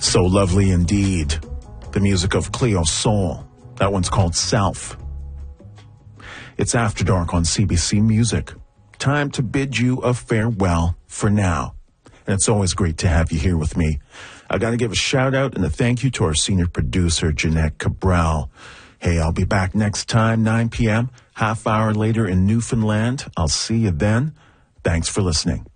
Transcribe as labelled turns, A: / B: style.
A: So lovely indeed. The music of Cleo Sol. That one's called Self. It's After Dark on CBC Music. Time to bid you a farewell for now. And it's always great to have you here with me. I got to give a shout out and a thank you to our senior producer, Jeanette Cabral. Hey, I'll be back next time, 9 p.m., half hour later in Newfoundland. I'll see you then. Thanks for listening.